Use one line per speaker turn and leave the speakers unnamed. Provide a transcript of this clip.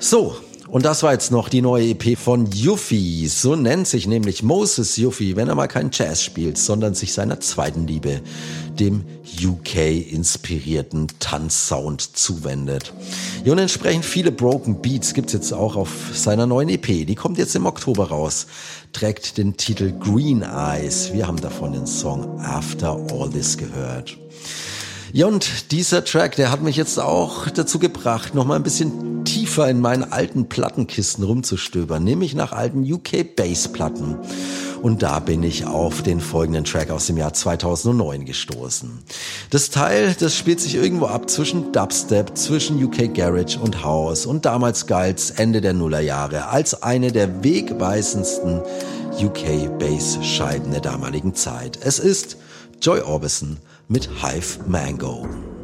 So, und das war jetzt noch die neue EP von Yuffie. So nennt sich nämlich Moses Yuffie, wenn er mal keinen Jazz spielt, sondern sich seiner zweiten Liebe, dem UK-inspirierten Tanzsound, zuwendet. Ja, und entsprechend viele Broken Beats gibt's jetzt auch auf seiner neuen EP. Die kommt jetzt im Oktober raus, trägt den Titel Green Eyes. Wir haben davon den Song After All This gehört. Ja, und dieser Track, der hat mich jetzt auch dazu gebracht, noch mal ein bisschen tiefer in meinen alten Plattenkisten rumzustöbern, nämlich nach alten UK-Bass-Platten. Und da bin ich auf den folgenden Track aus dem Jahr 2009 gestoßen. Das Teil, das spielt sich irgendwo ab zwischen Dubstep, zwischen UK Garage und House. Und damals galt's Ende der Nullerjahre als eine der wegweisendsten UK-Bass-Scheiben der damaligen Zeit. Es ist Joy Orbison mit Hive Mango.